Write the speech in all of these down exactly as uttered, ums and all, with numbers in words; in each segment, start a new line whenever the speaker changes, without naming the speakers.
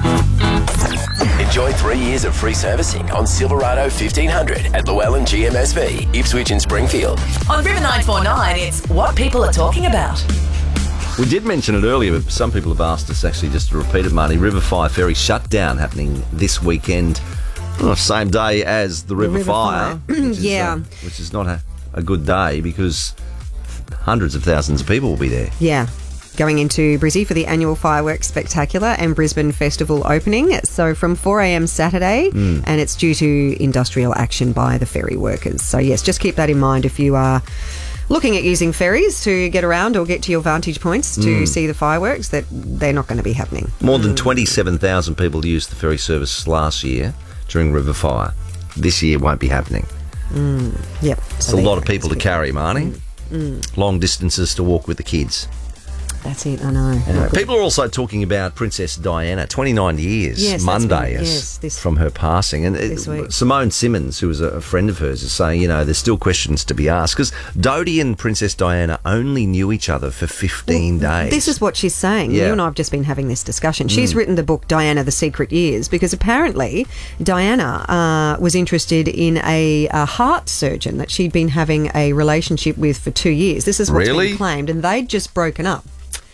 Enjoy three years of free servicing on Silverado fifteen hundred at Llewellyn G M S V, Ipswich and Springfield.
On River nine four nine, it's what people are talking about.
We did mention it earlier, but some people have asked us actually just to repeat it, Marty. River Fire Ferry shutdown happening this weekend, oh, same day as the River,
River
Fire.
Fire.
Which is,
Yeah.
uh, which is not a, a good day because hundreds of thousands of people will be there.
Yeah. Going into Brizzy for the annual Fireworks Spectacular and Brisbane Festival opening. So from four a.m. Saturday,
Mm.
and it's due to industrial action by the ferry workers. So yes, just keep that in mind if you are looking at using ferries to get around or get to your vantage points to
Mm.
see the fireworks, that they're not going to be happening.
More than twenty-seven thousand people used the ferry service last year during River Fire. This year won't be happening.
Mm. Yep.
It's
So
a
there
lot
you
of
go.
people to carry, Marnie.
Mm.
Long distances to walk with the kids.
That's it, I know.
Uh, people are also talking about Princess Diana, twenty-nine years,
Yes, that's
Monday,
been-
is
yes, this-
from her passing. And
this
uh,
week.
Simone Simmons, who was a, a friend of hers, is saying, you know, there's still questions to be asked because Dodie and Princess Diana only knew each other for fifteen days.
This is what she's saying.
Yeah.
You and I have just been having this discussion. She's
Mm.
written the book Diana, The Secret Years, because apparently Diana uh, was interested in a, a heart surgeon that she'd been having a relationship with for two years. This is what's
Really?
been claimed, and they'd just broken up.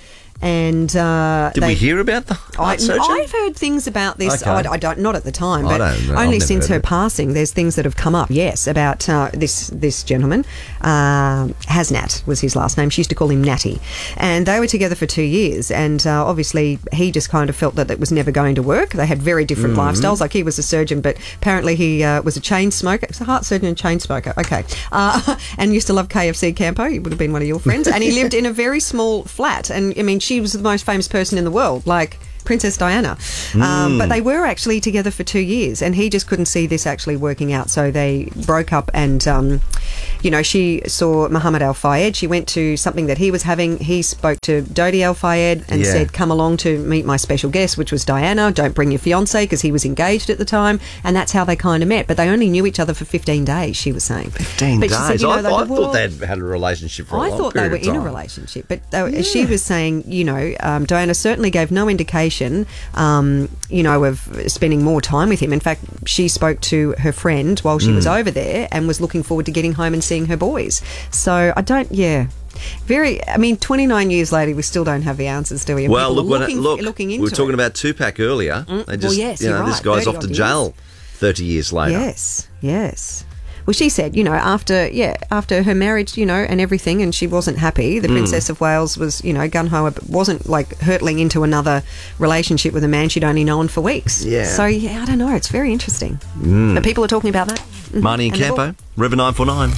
And uh,
Did
they,
we hear about the
I,
heart surgeon?
I've heard things about this.
Okay.
I, I don't, not at the time,
I
but
don't know. I've
only
never
since
heard
her
of it.
passing, there's things that have come up. Yes, about uh, this this gentleman, uh, Hasnat was his last name. She used to call him Natty, and they were together for two years. And uh, obviously, he just kind of felt that it was never going to work. They had very different
Mm.
lifestyles. Like he was a surgeon, but apparently he uh, was a chain smoker. It's a heart surgeon and chain smoker. Okay, uh, and used to love K F C Campo. He would have been one of your friends. And he lived in a very small flat. And I mean, she was the most famous person in the world, like Princess Diana. Um,
Mm.
but they were actually together for two years, and he just couldn't see this actually working out. So they broke up, and um, you know, she saw Muhammad Al Fayed. She went to something that he was having. He spoke to Dodi Al Fayed and
Yeah.
said, "Come along to meet my special guest," which was Diana. Don't bring your fiance, because he was engaged at the time, and that's how they kind of met. But they only knew each other for fifteen days. She was saying
fifteen
but
days.
She said, you know,
I,
they
I
were-
thought they'd had a relationship for a
I
long
thought they
period
were
of
in a
time.
relationship, but they, she was saying, you know, um, Diana certainly gave no indication, um, you know, of spending more time with him. In fact, she spoke to her friend while she was
Mm.
over there and was looking forward to getting home and seeing her boys. So I don't, yeah. Very, I mean, twenty-nine years later, we still don't have the answers, do we? And
Well,
people
look,
are
when
looking,
it, look
looking
we
into
were talking
it.
about Tupac earlier.
Mm,
They
well,
just,
yes,
you know,
you're
this
right,
guy's
thirty
off to
odd
jail thirty years later.
Yes, yes. Well, she said, you know, after yeah, after her marriage, you know, and everything, and she wasn't happy. The
Mm.
Princess of Wales was, you know, gun ho, but wasn't like hurtling into another relationship with a man she'd only known for weeks.
Yeah.
So yeah, I don't know. It's very interesting.
Mm.
But people are talking about that. Mhm.
Marnie and
the book.
Campo, River nine four nine.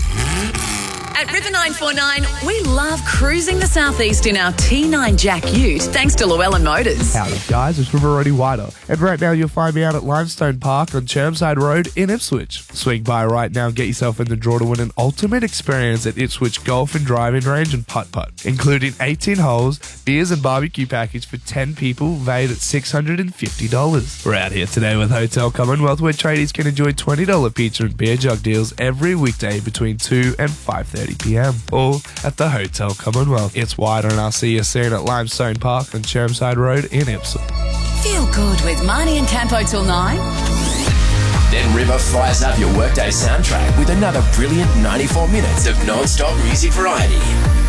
At River nine four nine, we love cruising the southeast in our T nine Jack Ute, thanks to Llewellyn Motors.
Howdy guys, it's River Roddy Wider, and right now you'll find me out at Limestone Park on Chermside Road in Ipswich. Swing by right now and get yourself in the draw to win an ultimate experience at Ipswich Golf and Driving Range and Putt Putt, including eighteen holes, beers and barbecue package for ten people, valued at six hundred fifty dollars. We're out here today with Hotel Commonwealth, where tradies can enjoy twenty dollars pizza and beer jug deals every weekday between two and five thirty p.m. all at the Hotel Commonwealth. It's Wider, and I'll see you soon at Limestone Park on Chermside Road in Ipswich.
Feel good with Marnie and Campo till nine.
Then River fires up your workday soundtrack with another brilliant ninety-four minutes of non-stop music variety.